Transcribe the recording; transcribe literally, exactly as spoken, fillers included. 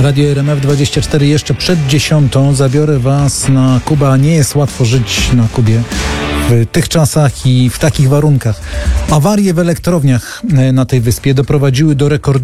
Radio R M F dwadzieścia cztery jeszcze przed dziesiątą. Zabiorę Was na Kubę, a nie jest łatwo żyć na Kubie w tych czasach i w takich warunkach. Awarie w elektrowniach na tej wyspie doprowadziły do rekordu